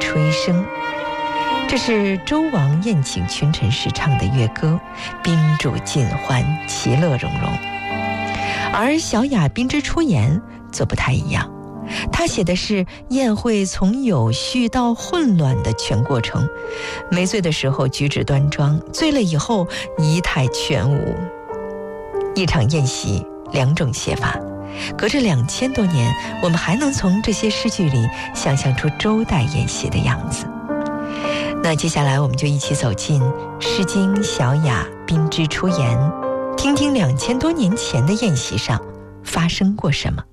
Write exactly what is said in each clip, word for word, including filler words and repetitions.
吹笙。这是周王宴请群臣时唱的乐歌，宾主尽欢，其乐融融。而小雅宾之出言则不太一样，他写的是宴会从有序到混乱的全过程，没醉的时候举止端庄，醉了以后仪态全无。一场宴席，两种写法，隔着两千多年，我们还能从这些诗句里想象出周代宴席的样子。那接下来我们就一起走进《诗经·小雅·宾之出言》，听听两千多年前的宴席上发生过什么。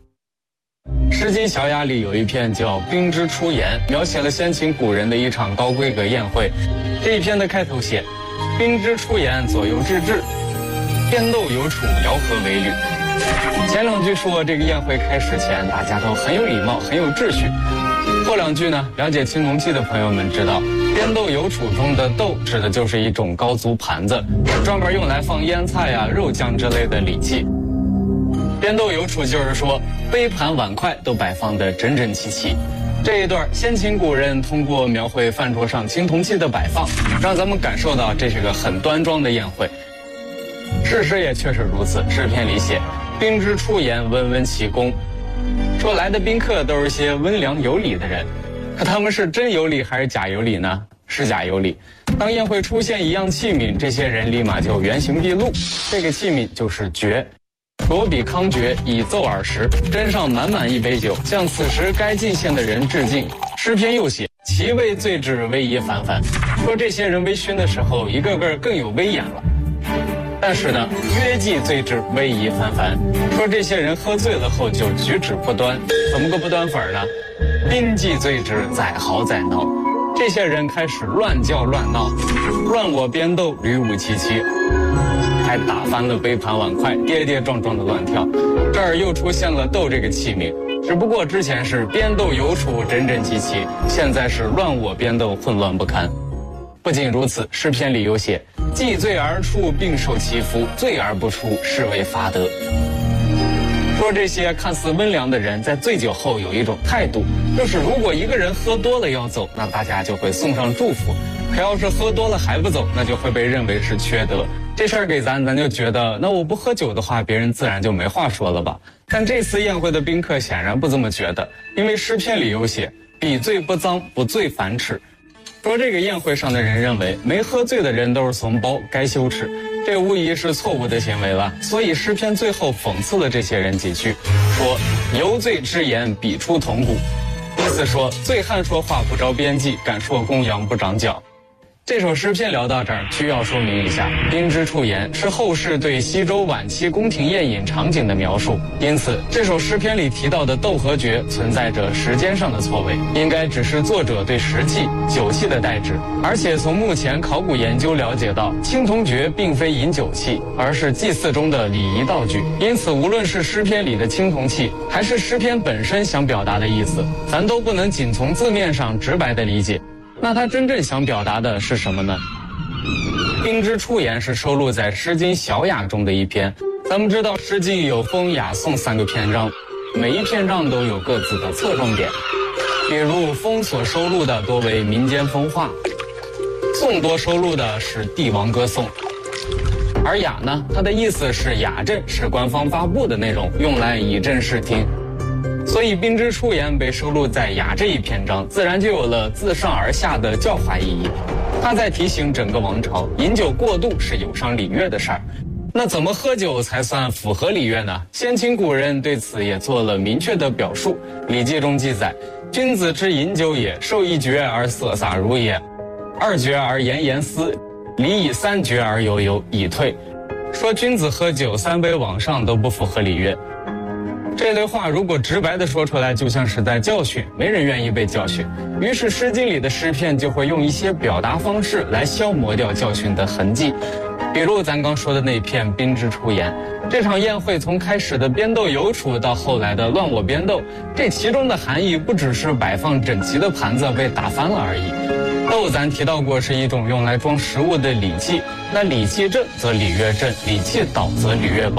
《诗经·小雅》里有一篇叫《宾之出言》，描写了先秦古人的一场高规格宴会。这一篇的开头写：“宾之出言，左右至治，边斗有处，爻和为履。”前两句说这个宴会开始前，大家都很有礼貌，很有秩序。后两句呢，了解青铜器的朋友们知道，边斗有处中的斗指的就是一种高足盘子，专门用来放腌菜呀、肉酱之类的礼器。边斗有处就是说，杯盘碗筷都摆放得整整齐齐。这一段先秦古人通过描绘饭桌上青铜器的摆放，让咱们感受到这是个很端庄的宴会。事实也确实如此，诗篇里写：“宾之出言，温温其恭。”说来的宾客都是些温良有礼的人，可他们是真有礼还是假有礼呢？是假有礼。当宴会出现一样器皿，这些人立马就原形毕露。这个器皿就是爵。罗比康爵以奏耳时，斟上满满一杯酒，向此时该进献的人致敬。诗篇又写：“其味醉之，威仪反反。”说这些人微醺的时候，一个个更有威严了。但是呢，约既醉之，威仪反反。说这些人喝醉了后就举止不端，怎么个不端法呢？宾既醉之，载豪载闹。这些人开始乱叫乱闹，乱我边斗，吕舞其妻，还打翻了杯盘碗筷，跌跌撞撞的乱跳。这儿又出现了斗这个器皿，只不过之前是边斗有处，整整齐齐，现在是乱我边斗，混乱不堪。不仅如此，诗篇里有写：“既醉而出，并受其夫；醉而不出，是谓罚德。”说这些看似温良的人，在醉酒后有一种态度，就是如果一个人喝多了要走，那大家就会送上祝福；可要是喝多了还不走，那就会被认为是缺德。这事儿给咱，咱就觉得，那我不喝酒的话，别人自然就没话说了吧？但这次宴会的宾客显然不这么觉得，因为诗篇里有写：“彼醉不脏，不醉反耻。”说这个宴会上的人认为，没喝醉的人都是怂包，该羞耻。这无疑是错误的行为了，所以诗篇最后讽刺了这些人几句，说：“游醉之言，彼出铜鼓。”意思说，醉汉说话不着边际，敢说公羊不长角。这首诗篇聊到这儿，需要说明一下，宾之出言是后世对西周晚期宫廷宴饮场景的描述，因此这首诗篇里提到的斗和爵存在着时间上的错位，应该只是作者对石器、酒器的代指。而且从目前考古研究了解到，青铜爵并非饮酒器，而是祭祀中的礼仪道具。因此，无论是诗篇里的青铜器，还是诗篇本身想表达的意思，咱都不能仅从字面上直白的理解。那他真正想表达的是什么呢？宾之出言是收录在《诗经·小雅》中的一篇。咱们知道，《诗经》有风、雅、颂三个篇章，每一篇章都有各自的侧重点。比如风所收录的多为民间风化，颂多收录的是帝王歌颂，而雅呢，它的意思是雅阵，是官方发布的内容，用来以正视听。所以宾之出言被收录在雅这一篇章，自然就有了自上而下的教化意义。他在提醒整个王朝，饮酒过度是有伤礼乐的事儿。那怎么喝酒才算符合礼乐呢？先秦古人对此也做了明确的表述。《礼记》中记载：“君子之饮酒也，受一爵而色洒如也，二爵而言言思，礼以三爵而悠悠，以退。”说君子喝酒三杯往上都不符合礼乐。这类话如果直白的说出来，就像是在教训，没人愿意被教训。于是《诗经》里的诗篇就会用一些表达方式来消磨掉教训的痕迹。比如咱刚说的那篇宾之出言，这场宴会从开始的边斗有处到后来的乱我边斗，这其中的含义不只是摆放整齐的盘子被打翻了而已。斗咱提到过是一种用来装食物的礼器，那礼器正则礼乐正，礼器倒则礼乐崩。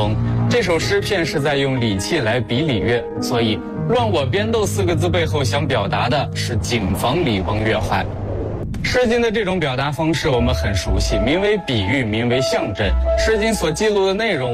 这首诗篇是在用礼器来比礼乐，所以“乱我编斗”四个字背后想表达的是谨防礼崩乐坏。《诗经》的这种表达方式我们很熟悉，名为比喻，名为象征。《诗经》所记录的内容